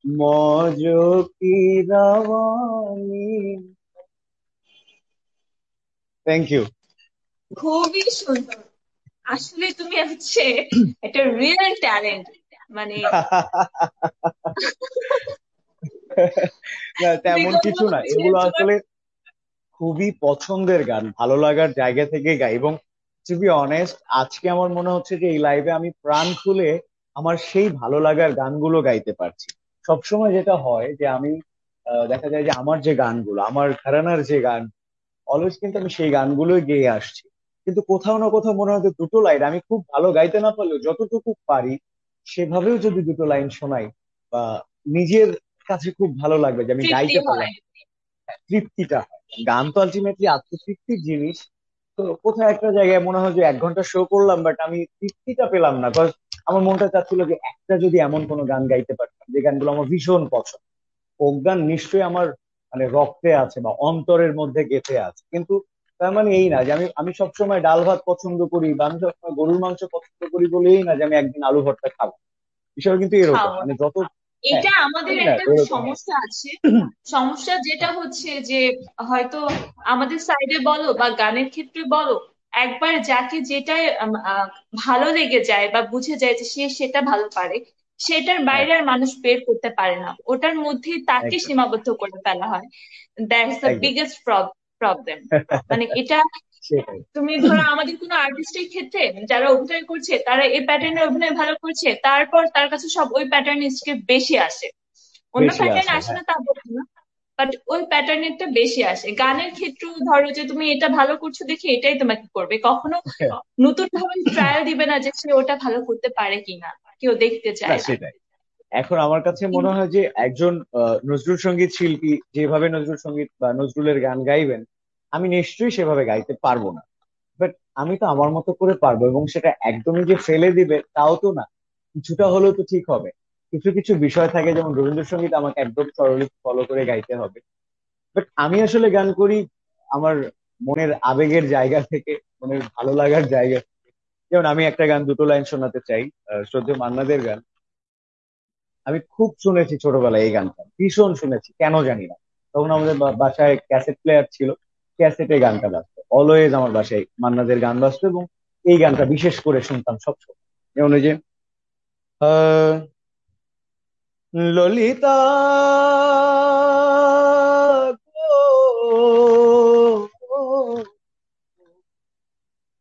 मौजों की रवानी। Thank you. খুবই সুন্দর। আসলে তুমি হচ্ছে একটা রিয়েল ট্যালেন্ট, মানে না, তেমন বিগত কিছু না, হচ্ছে এগুলো তোমার। আসলে খুবই পছন্দের গান, ভালো লাগার জায়গা থেকে গাই। এবং টু বি অনেস্ট, আজকে আমার মনে হচ্ছে যে এই লাইভে আমি প্রাণ খুলে আমার সেই ভালো লাগার গানগুলো গাইতে পারছি। সবসময় যেটা হয় যে আমি দেখা যায় যে আমার যে গানগুলো, আমার ঘরানার যে গান, অলওয়েজ কিন্তু আমি সেই গানগুলোই গেয়ে আসছি। কিন্তু কোথাও না কোথাও মনে হয় যে দুটো লাইন আমি খুব ভালো গাইতে না পারলেও যতটুকু পারি সেভাবেও যদি দুটো লাইন শোনাই, বা নিজের কাছে খুব ভালো লাগবে যে আমি তৃপ্তি গাইতে হয়। পারলাম, তৃপ্তিটা হয়। গান তো আলটিমেটলি আত্মতৃপ্তির জিনিস। তো কোথাও একটা জায়গায় মনে হয় যে 1 ঘন্টা শো করলাম, বাট আমি তৃপ্তিটা পেলাম না। বিকজ আমার মনটা চাচ্ছিল যে একটা যদি এমন কোনো গান গাইতে পারতাম যে গানগুলো আমার ভীষণ পছন্দ। ফোক গান নিশ্চয়ই আমার মানে রক্তে আছে বা অন্তরের মধ্যে গেঁথে আছে, কিন্তু তার মানে এই না যে আমি আমি সবসময় ডাল ভাত পছন্দ করি বা আমি সবসময় গরুর মাংস পছন্দ করি বলেই না যে আমি একদিন আলু ভর্তা খাবো। বিষয়টা কিন্তু এরকম, খাও মানে না। যত, হ্যাঁ, এটা আমাদের এই না একটা এরকম। সমস্যা আছে। সমস্যা যেটা হচ্ছে যে হয়তো আমাদের সাইডে বলো বা গানের ক্ষেত্রে বলো, একবার যাকে যেটাই ভালো লেগে যায় বা বুঝে যায় যে সে সেটা ভালো পারে, সেটার হ্যাঁ, বাইরে আর মানুষ বের করতে পারে না, ওটার মধ্যেই তাকে একদম, সীমাবদ্ধ করে ফেলা হয়। দ্যাটস দ্য একদম। Biggest problem. মানে এটা, সেটাই। তুমি ধরো আমাদের কোনো আর্টিস্টের ক্ষেত্রে যারা অভিনয় করছে তারা এই প্যাটার্নে অভিনয় ভালো করছে, তারপর তার কাছে সব ওই প্যাটার্নিস্টকে বেশি আসে। অন্য বেশি প্যাটার্ন আছে, আসে হ্যাঁ। না তা বলবো না, বাট ওই প্যাটার্নেরটা বেশি আসে। গানের ক্ষেত্রেও ধরো যে তুমি এটা ভালো করছো দেখে এটাই তোমাকে করবে, কখনো নতুন ভাবে ট্রায়াল দিবে না যে সে ওটা ভালো করতে পারে কিনা, কেউ দেখতে না, চায় না। সেটাই। এখন আমার কাছে মনে কিন্তু হয় যে একজন নজরুল সঙ্গীত শিল্পী যেভাবে নজরুল সঙ্গীত বা নজরুলের গান গাইবেন, আমি নিশ্চয়ই সেভাবে গাইতে পারবো না। বাট আমি তো আমার মতো করে পারবো, এবং সেটা একদমই যে ফেলে দিবে তাও তো না, কিছুটা হলেও তো ঠিক হবে। কিছু কিছু বিষয় থাকে, যেমন রবীন্দ্রসঙ্গীত আমাকে একদম সরলিত ফলো করে গাইতে হবে। বাট আমি আসলে গান করি আমার মনের আবেগের জায়গা থেকে, মনের ভালো লাগার জায়গা থেকে। যেমন আমি একটা গান দুটো লাইন শোনাতে চাই, শ্রদ্ধেয় মান্নাদের গান। আমি খুব শুনেছি ছোটবেলায় এই গানটা, ভীষণ শুনেছি, কেন জানি না। তখন আমাদের বাসায় ক্যাসেট প্লেয়ার ছিল, ক্যাসেটে গানটা বাজতো অলওয়েজ, আমার বাসায় মান্নাদের গান বাজতো, এবং এই গানটা বিশেষ করে শুনতাম সবসময়। যেমন ওই যে আহ, ললিতা